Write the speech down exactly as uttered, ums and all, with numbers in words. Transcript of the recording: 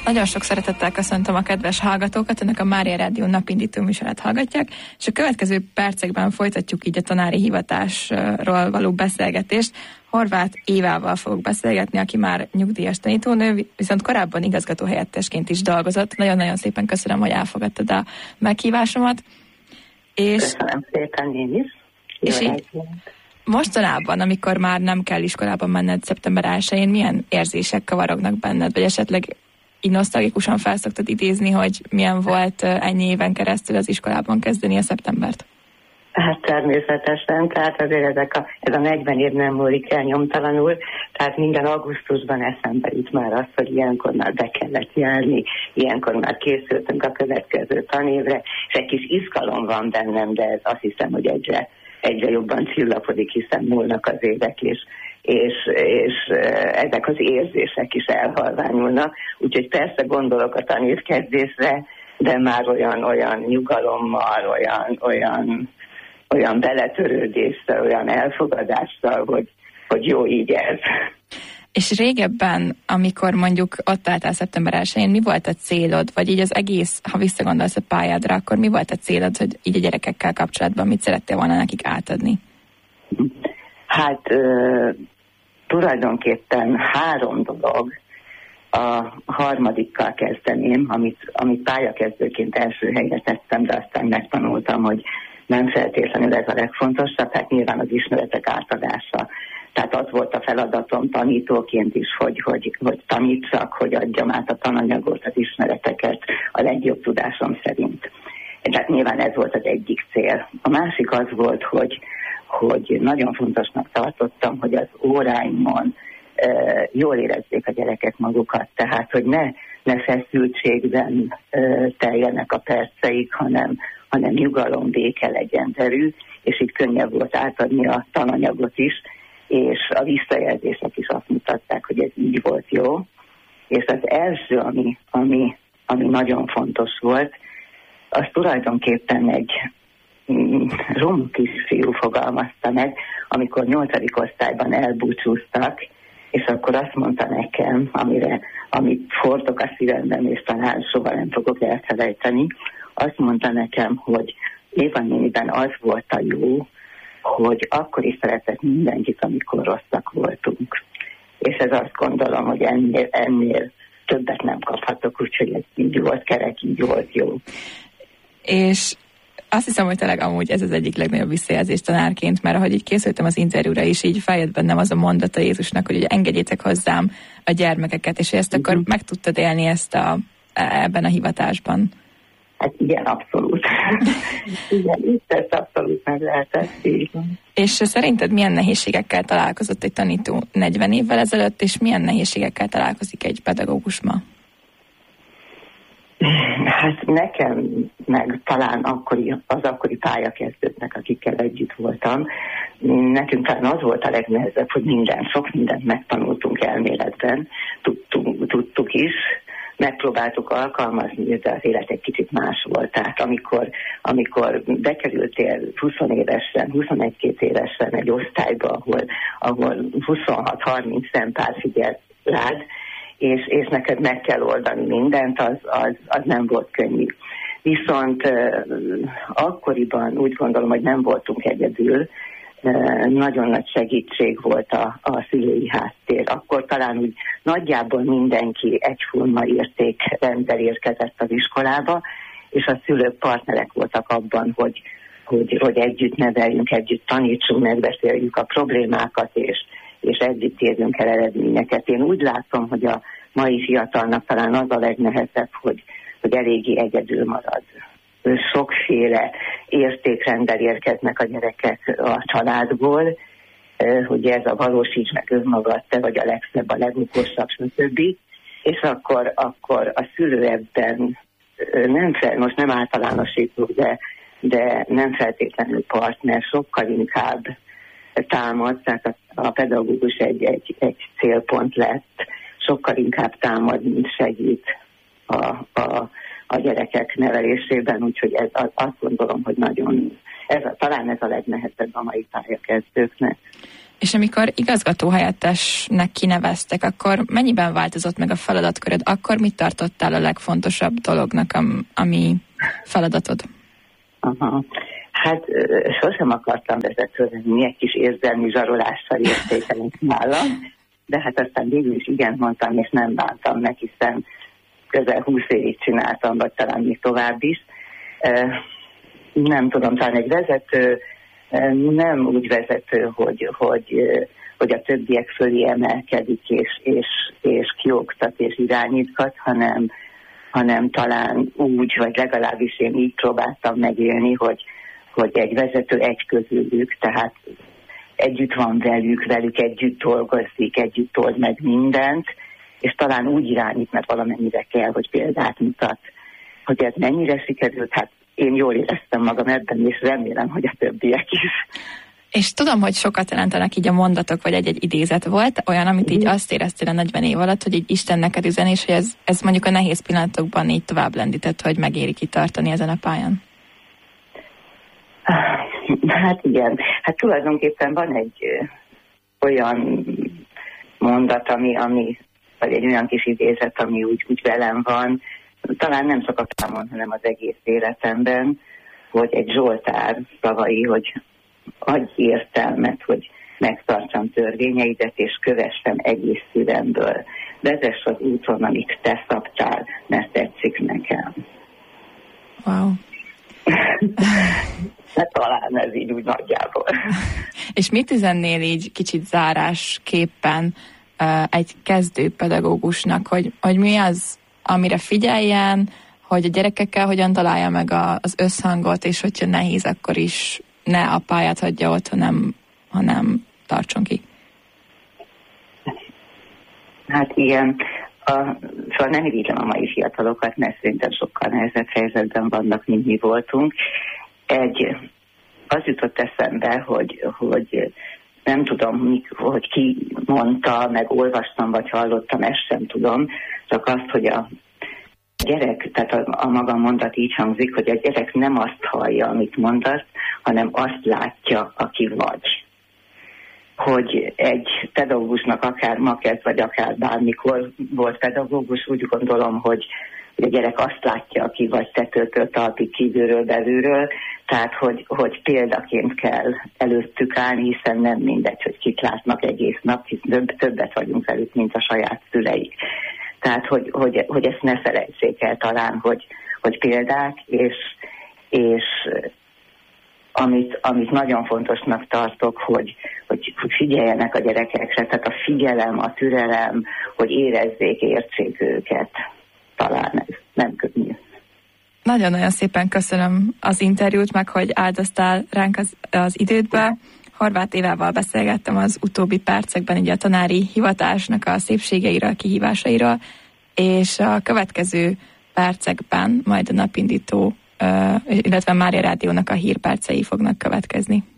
Nagyon sok szeretettel köszöntöm a kedves hallgatókat, önök a Mária Rádió napindító műsorát hallgatják, és a következő percekben folytatjuk így a tanári hivatásról való beszélgetést. Horváth Évával fogok beszélgetni, aki már nyugdíjas tanítónő, viszont korábban igazgatóhelyettesként is dolgozott. Nagyon-nagyon szépen köszönöm, hogy elfogadtad a meghívásomat. És, köszönöm szépen én is. És így, mostanában, amikor már nem kell iskolában menned szeptember elsején, milyen érzések kavarognak benned, vagy esetleg így nosztalgikusan fel szoktad idézni, hogy milyen volt ennyi éven keresztül az iskolában kezdeni a szeptembert? Hát természetesen, tehát azért ezek a, ez a negyven év nem múlik el nyomtalanul, tehát minden augusztusban eszembe jut már az, hogy ilyenkor már be kellett járni, ilyenkor már készültünk a következő tanévre, és egy kis izgalom van bennem, de ez azt hiszem, hogy egyre, egyre jobban csillapodik, hiszen múlnak az évek, és És, és ezek az érzések is elhalványulnak. Úgyhogy persze gondolok a tanévkezdésre, de már olyan, olyan nyugalommal, olyan, olyan, olyan beletörődéssel, olyan elfogadással, hogy, hogy jó így ez. És régebben, amikor mondjuk ott álltál szeptember elsején, mi volt a célod? Vagy így az egész, ha visszagondolsz a pályádra, akkor mi volt a célod, hogy így a gyerekekkel kapcsolatban mit szerettél volna nekik átadni? Hát uh, tulajdonképpen három dolog. A harmadikkal kezdeném, amit, amit pályakezdőként első helyre tettem, de aztán megtanultam, hogy nem feltétlenül ez a legfontosabb, hát nyilván az ismeretek átadása. Tehát az volt a feladatom tanítóként is, hogy, hogy, hogy tanítsak, hogy adjam át a tananyagot, az ismereteket a legjobb tudásom szerint. Tehát nyilván ez volt az egyik cél. A másik az volt, hogy hogy nagyon fontosnak tartottam, hogy az óráimon e, jól érezzék a gyerekek magukat, tehát hogy ne, ne feszültségben e, teljenek a perceik, hanem, hanem nyugalom, béke legyen derű, és így könnyebb volt átadni a tananyagot is, és a visszajelzések is azt mutatták, hogy ez így volt jó. És az első, ami, ami, ami nagyon fontos volt, az tulajdonképpen egy roma kisfiú fogalmazta meg, amikor nyolcadik osztályban elbúcsúztak, és akkor azt mondta nekem, amire, amit fordok a szívemben, és talán soha nem fogok elfelejteni, azt mondta nekem, hogy Éva néniben az volt a jó, hogy akkor is szeretett mindenkit, amikor rosszak voltunk. És ez azt gondolom, hogy ennél, ennél többet nem kaphatok, úgyhogy ez így volt kerek, így volt jó. És azt hiszem, hogy tényleg amúgy ez az egyik legnagyobb visszajelzés tanárként, mert ahogy így készültem az interjúra is, így feljött bennem az a mondata Jézusnak, hogy ugye engedjétek hozzám a gyermekeket, és ezt akkor meg tudtad élni ezt a, ebben a hivatásban. Hát igen, abszolút. Igen, itt ezt abszolút meg lehetett. És szerinted milyen nehézségekkel találkozott egy tanító negyven évvel ezelőtt, és milyen nehézségekkel találkozik egy pedagógus ma? Hát nekem, meg talán akkori, az akkori pályakezdőknek, akikkel együtt voltam, nekünk talán az volt a legnehezebb, hogy minden, sok mindent megtanultunk elméletben, tudtuk, tudtuk is, megpróbáltuk alkalmazni, de az élet egy kicsit más volt. Tehát amikor, amikor bekerültél húsz évesen, huszonegy-két évesen egy osztályba, ahol, ahol huszonhat-harminc szempár figyel rád, és, és neked meg kell oldani mindent, az, az, az nem volt könnyű. Viszont uh, akkoriban úgy gondolom, hogy nem voltunk egyedül, uh, nagyon nagy segítség volt a, a szülői háttér. Akkor talán úgy nagyjából mindenki egyforma értékrenddel érkezett az iskolába, és a szülők partnerek voltak abban, hogy, hogy, hogy együtt neveljünk, együtt tanítsunk, megbeszéljük a problémákat, és és együtt érjünk el eredményeket. Én úgy látom, hogy a mai fiatalnak talán az a legnehezebb, hogy, hogy eléggé egyedül marad. Sokféle értékrenddel érkeznek a gyerekek a családból, hogy ez a valósíts meg önmagad, te vagy a legszebb, a legokosabb, stb. És akkor, akkor a szülő ebben nem fel, most nem általánosítunk, de, de nem feltétlenül partner, sokkal inkább támad, tehát a, a pedagógus egy, egy, egy célpont lett, sokkal inkább támad, mint segít a, a, a gyerekek nevelésében, úgyhogy ez, azt gondolom, hogy nagyon, ez a, talán ez a legnehezebb a mai pályakezdőknek. És amikor igazgatóhelyettesnek kineveztek, akkor mennyiben változott meg a feladatköröd? Akkor mit tartottál a legfontosabb dolognak, ami feladatod? Aha. Hát sosem akartam vezető lenni, egy kis érzelmi zsarolással értékelünk nálam, de hát aztán végül is igen mondtam, és nem bántam meg, hiszen közel húsz évig csináltam, vagy talán még tovább is. Nem tudom, talán egy vezető nem úgy vezető, hogy, hogy, hogy a többiek fölé emelkedik, és, és, és kioktat és irányítgat, hanem, hanem talán úgy, vagy legalábbis én így próbáltam megélni, hogy, hogy egy vezető egy közülük, tehát együtt van velük, velük együtt dolgozik, együtt old meg mindent, és talán úgy irányít, mert valamennyire kell, hogy példát mutat. Hogy ez mennyire sikerült, hát én jól éreztem magam ebben, és remélem, hogy a többiek is. És tudom, hogy sokat jelentenek így a mondatok, vagy egy-egy idézet. Volt olyan, amit így azt éreztél a negyven év alatt, hogy így Isten neked üzen, és hogy ez, ez mondjuk a nehéz pillanatokban így tovább lendített, hogy megéri kitartani ezen a pályán? Hát igen. Hát tulajdonképpen van egy ö, olyan mondat, ami, ami, vagy egy olyan kis idézet, ami úgy, úgy velem van, talán nem csak a számon, hanem az egész életemben, hogy egy Zsoltár szavai, hogy adj értelmet, hogy megtartsam törvényeidet, és kövessem egész szívemből. Vezess az úton, amit te szabtál, mert tetszik nekem. Wow. Hát talán ez így úgy nagyjából. És mit üzennél így kicsit zárásképpen uh, egy kezdő pedagógusnak, hogy, hogy mi az, amire figyeljen, hogy a gyerekekkel hogyan találja meg a, az összhangot, és hogyha nehéz, akkor is ne a pályát hagyja ott, hanem, hanem tartson ki. Hát igen. A, szóval nem irigylem a mai fiatalokat, mert szerintem sokkal nehezebb helyzetben vannak, mint mi voltunk. Egy, az jutott eszembe, hogy, hogy nem tudom, hogy ki mondta, meg olvastam, vagy hallottam, ezt sem tudom, csak azt, hogy a gyerek, tehát a, a maga mondat így hangzik, hogy a gyerek nem azt hallja, amit mondasz, hanem azt látja, aki vagy. Hogy egy pedagógusnak akár ma kezd, vagy akár bármikor volt pedagógus, úgy gondolom, hogy a gyerek azt látja, aki vagy tetőtől talpig, kívülről, belülről, tehát hogy, hogy példaként kell előttük állni, hiszen nem mindegy, hogy kik látnak egész nap, hiszen többet vagyunk velük, mint a saját szüleik. Tehát, hogy, hogy, hogy ezt ne felejtsék el talán, hogy, hogy példák, és, és amit, amit nagyon fontosnak tartok, hogy, hogy, hogy figyeljenek a gyerekekre, tehát a figyelem, a türelem, hogy érezzék, értsék őket. Talán ez nem könnyű. Nagyon-nagyon szépen köszönöm az interjút, meg hogy áldoztál ránk az, az idődbe. Horváth Évával beszélgettem az utóbbi percekben így a tanári hivatásnak a szépségeiről, kihívásairól, és a következő percekben majd a napindító, illetve Mária Rádiónak a hírpercei fognak következni.